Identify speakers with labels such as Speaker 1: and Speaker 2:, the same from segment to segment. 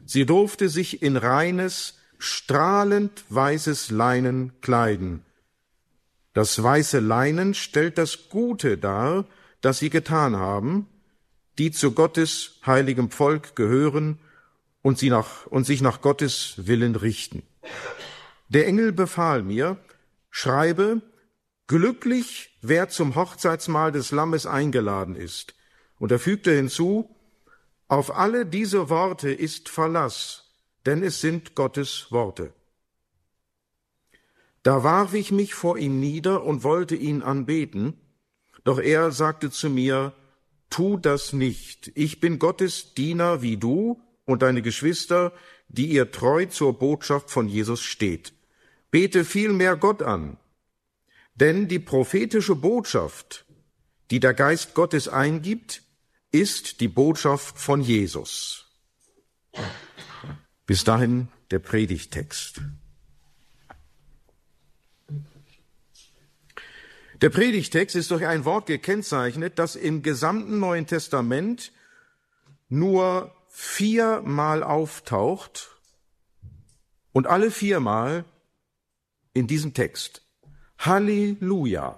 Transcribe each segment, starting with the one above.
Speaker 1: Sie durfte sich in reines, strahlend weißes Leinen kleiden. Das weiße Leinen stellt das Gute dar, das sie getan haben, die zu Gottes heiligem Volk gehören und sich nach Gottes Willen richten. Der Engel befahl mir, schreibe, glücklich, wer zum Hochzeitsmahl des Lammes eingeladen ist. Und er fügte hinzu, auf alle diese Worte ist Verlass, denn es sind Gottes Worte. Da warf ich mich vor ihm nieder und wollte ihn anbeten, doch er sagte zu mir, tu das nicht, ich bin Gottes Diener wie du und deine Geschwister, die ihr treu zur Botschaft von Jesus steht. Bete vielmehr Gott an, denn die prophetische Botschaft, die der Geist Gottes eingibt, ist die Botschaft von Jesus. Bis dahin der Predigttext. Der Predigttext ist durch ein Wort gekennzeichnet, das im gesamten Neuen Testament nur 4-mal auftaucht und alle 4-mal in diesem Text. Halleluja.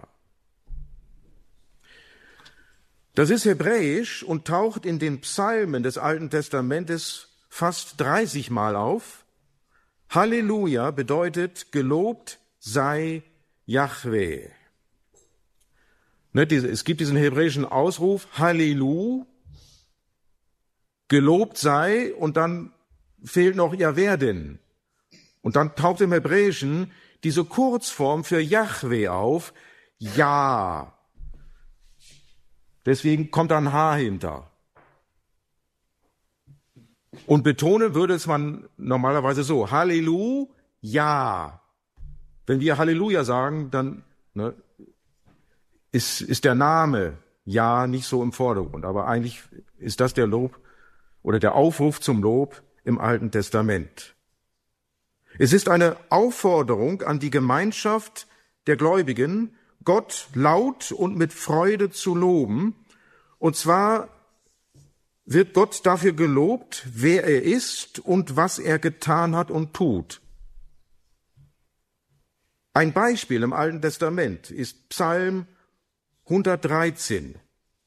Speaker 1: Das ist hebräisch und taucht in den Psalmen des Alten Testamentes fast 30-mal auf. Halleluja bedeutet, gelobt sei Jahwe. Es gibt diesen hebräischen Ausruf, Hallelu, gelobt sei, und dann fehlt noch, ja, wer denn? Und dann taucht im Hebräischen diese Kurzform für Jahwe auf, Ja. Deswegen kommt da ein H hinter. Und betonen würde es man normalerweise so, Halleluja. Wenn wir Halleluja sagen, dann ist der Name Ja nicht so im Vordergrund. Aber eigentlich ist das der Lob oder der Aufruf zum Lob im Alten Testament. Es ist eine Aufforderung an die Gemeinschaft der Gläubigen, Gott laut und mit Freude zu loben. Und zwar wird Gott dafür gelobt, wer er ist und was er getan hat und tut. Ein Beispiel im Alten Testament ist Psalm 113.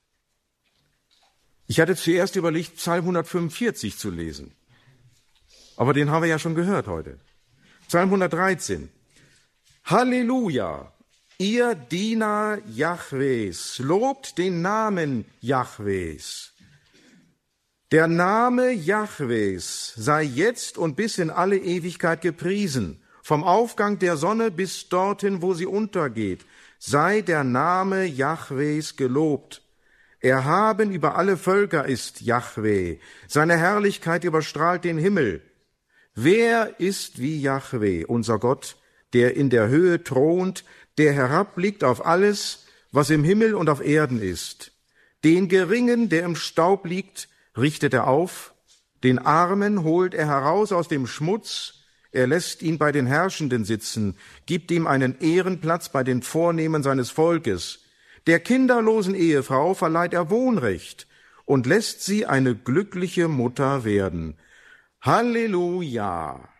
Speaker 1: Ich hatte zuerst überlegt, Psalm 145 zu lesen. Aber den haben wir ja schon gehört heute. Psalm 113. Halleluja, ihr Diener Jahwes, lobt den Namen Jahwes. Der Name Jahwes sei jetzt und bis in alle Ewigkeit gepriesen. Vom Aufgang der Sonne bis dorthin, wo sie untergeht, sei der Name Jahwes gelobt. Erhaben über alle Völker ist Jahwe. Seine Herrlichkeit überstrahlt den Himmel. Wer ist wie Jahwe, unser Gott, der in der Höhe thront, der herabblickt auf alles, was im Himmel und auf Erden ist? Den Geringen, der im Staub liegt, richtet er auf. Den Armen holt er heraus aus dem Schmutz. Er lässt ihn bei den Herrschenden sitzen, gibt ihm einen Ehrenplatz bei den Vornehmen seines Volkes. Der kinderlosen Ehefrau verleiht er Wohnrecht und lässt sie eine glückliche Mutter werden. Halleluja!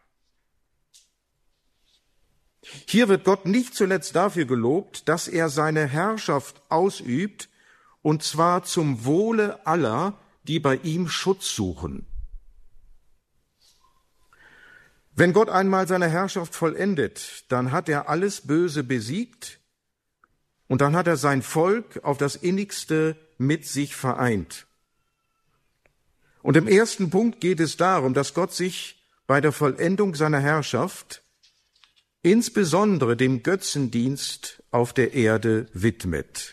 Speaker 1: Hier wird Gott nicht zuletzt dafür gelobt, dass er seine Herrschaft ausübt, und zwar zum Wohle aller, die bei ihm Schutz suchen. Wenn Gott einmal seine Herrschaft vollendet, dann hat er alles Böse besiegt und dann hat er sein Volk auf das Innigste mit sich vereint. Und im ersten Punkt geht es darum, dass Gott sich bei der Vollendung seiner Herrschaft insbesondere dem Götzendienst auf der Erde widmet.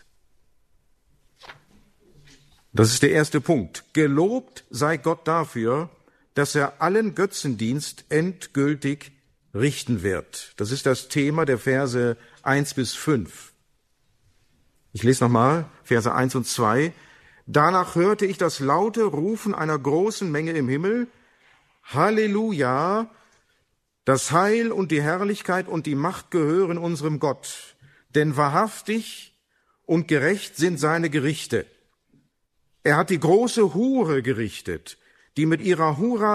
Speaker 1: Das ist der erste Punkt. Gelobt sei Gott dafür, dass er allen Götzendienst endgültig richten wird. Das ist das Thema der Verse 1 bis 5. Ich lese nochmal, Verse 1 und 2. Danach hörte ich das laute Rufen einer großen Menge im Himmel. Halleluja! Das Heil und die Herrlichkeit und die Macht gehören unserem Gott. Denn wahrhaftig und gerecht sind seine Gerichte. Er hat die große Hure gerichtet, die mit ihrer Hurra